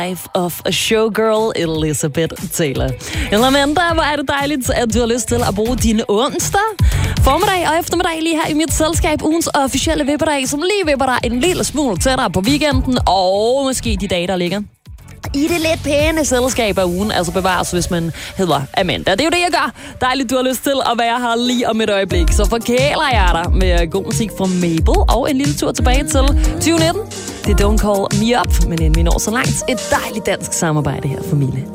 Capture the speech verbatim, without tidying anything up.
Life of a Showgirl, Elizabeth Taylor. Eller Amanda, hvor er det dejligt, at du har lyst til at bruge dine onsdag, formiddag og eftermiddag lige her i mit selskab. Ugens officielle vipperdag, som lige vipper dig en lille smule tættere på weekenden, og måske de dage, der ligger i det lidt pæne selskab af ugen, altså bevares, hvis man hedder Amanda. Det er jo det, jeg gør. Dejligt, du har lyst til at være her lige om et øjeblik. Så forkæler jeg dig med god musik fra Mabel og en lille tur tilbage til tyve nitten. Det er Don't Call Me Up, men inden vi når så langt, et dejligt dansk samarbejde her, familie.